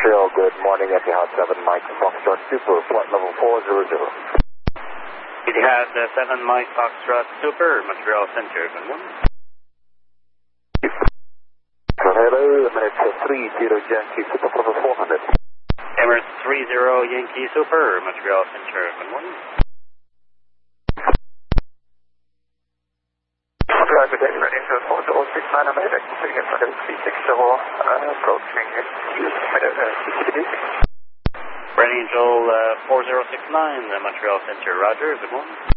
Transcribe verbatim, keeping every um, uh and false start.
Montreal, good morning, Etihad seven Mike Foxtrot Super, flight level four zero zero. Etihad uh, seven Mike Foxtrot Super, Montreal Center, good morning. Hello, Emirates three zero Yankee Super, level four hundred. Emirates three zero Yankee Super, Montreal Center, good morning. Driver Dave, ready for four zero six nine, I'm exiting at three six zero, uh, approaching at C C D. Red Angel uh, four zero six nine, uh, Montreal Center, roger, good morning.